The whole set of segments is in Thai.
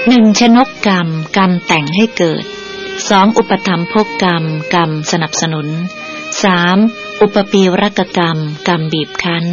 1. ชนกกรรมกรรมแต่งให้เกิด 2. อุปถัมภกกรรมกรรมสนับสนุน 3. อุปปีรกกรรมกรรมบีบคั้น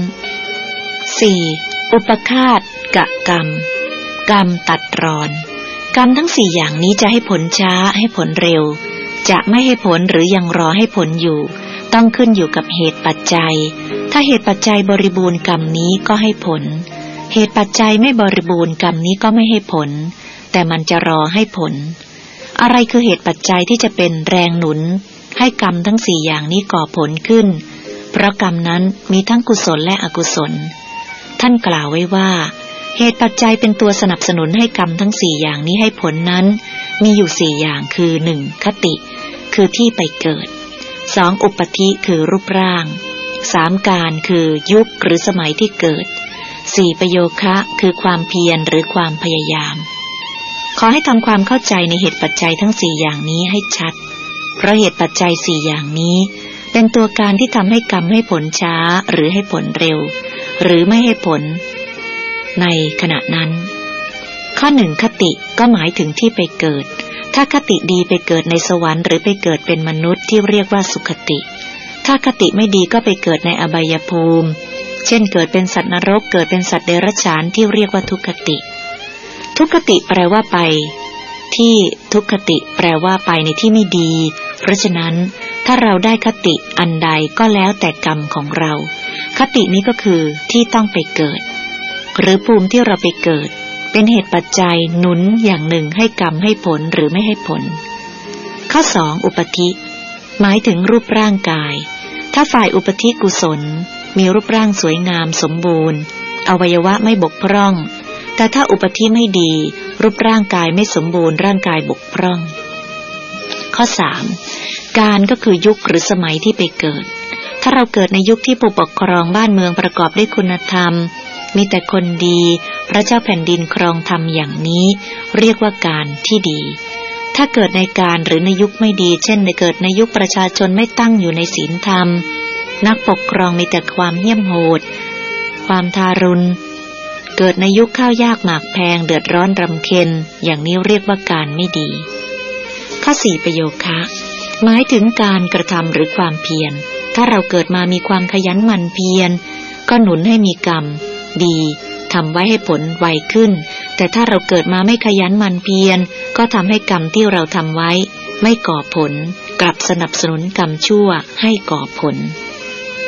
4. อุปฆาตกกรรมกรรมตัดรอนกรรมทั้ง4อย่างนี้จะให้ผลช้าให้ผลเร็วจะไม่ให้ผลหรือยังรอให้ผลอยู่ต้องขึ้นอยู่กับเหตุปัจจัยถ้าเหตุปัจจัยบริบูรณ์กรรมนี้ก็ให้ผลเหตุปัจจัยไม่บริบูรณ์กรรมนี้ก็ไม่ให้ผลแต่มันจะรอให้ผลอะไรคือเหตุปัจจัยที่จะเป็นแรงหนุนให้กรรมทั้ง4อย่างนี้ก่อผลขึ้นเพราะกรรมนั้นมีทั้งกุศลและอกุศลท่านกล่าวไว้ว่าเหตุปัจจัยเป็นตัวสนับสนุนให้กรรมทั้ง4อย่างนี้ให้ผลนั้นมีอยู่4อย่างคือ 1. คติคือที่ไปเกิด 2. อุปธิคือรูปร่าง 3. การคือยุคหรือสมัยที่เกิด 4. ประโยคะคือความเพียรหรือความพยายามขอให้ทำความเข้าใจในเหตุปัจจัยทั้ง4อย่างนี้ให้ชัดเพราะเหตุปัจจัย4อย่างนี้เป็นตัวการที่ทำให้กรรมให้ผลช้าหรือให้ผลเร็วหรือไม่ให้ผลในขณะนั้นข้อ 1. คติก็หมายถึงที่ไปเกิดถ้าคติดีไปเกิดในสวรรค์หรือไปเกิดเป็นมนุษย์ที่เรียกว่าสุคติถ้าคติไม่ดีก็ไปเกิดในอบายภูมิเช่นเกิดเป็นสัตว์นรกเกิดเป็นสัตว์เดรัจฉานที่เรียกว่าทุกขติทุกขติแปลว่าไปที่ทุกขติแปลว่าไปในที่ไม่ดีเพราะฉะนั้นถ้าเราได้คติอันใดก็แล้วแต่กรรมของเราคตินี้ก็คือที่ต้องไปเกิดหรือภูมิที่เราไปเกิดเป็นเหตุปัจจัยหนุนอย่างหนึ่งให้กรรมให้ผลหรือไม่ให้ผลข้อ 2. อุปธิหมายถึงรูปร่างกายถ้าฝ่ายอุปธิกุศลมีรูปร่างสวยงามสมบูรณ์อวัยวะไม่บกพร่องแต่ถ้าอุปธิไม่ดีรูปร่างกายไม่สมบูรณ์ร่างกายบกพร่องข้อ 3. การก็คือยุคหรือสมัยที่ไปเกิดถ้าเราเกิดในยุคที่ผู้ปกครองบ้านเมืองประกอบด้วยคุณธรรมมีแต่คนดีพระเจ้าแผ่นดินครองธรรมอย่างนี้เรียกว่าการที่ดีถ้าเกิดในการหรือในยุคไม่ดีเช่นในเกิดในยุคประชาชนไม่ตั้งอยู่ในศีลธรรมนักปกครองมีแต่ความเหี้ยมโหดความทารุณเกิดในยุคข้าวยากหมากแพงเดือดร้อนรำเค็ญอย่างนี้เรียกว่าการไม่ดีข้อ 4. ประโยคะหมายถึงการกระทำหรือความเพียรถ้าเราเกิดมามีความขยันหมั่นเพียรก็หนุนให้มีกรรมดีทำไว้ให้ผลไวขึ้นแต่ถ้าเราเกิดมาไม่ขยันหมั่นเพียรก็ทำให้กรรมที่เราทำไว้ไม่ก่อผลกลับสนับสนุนกรรมชั่วให้ก่อผล